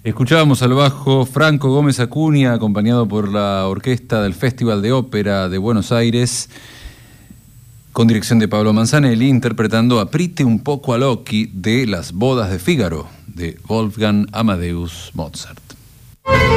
Escuchábamos al bajo Franco Gómez Acuña, acompañado por la orquesta del Festival de Ópera de Buenos Aires, con dirección de Pablo Manzanelli, interpretando Aprite un poco a Loki de Las bodas de Fígaro, de Wolfgang Amadeus Mozart.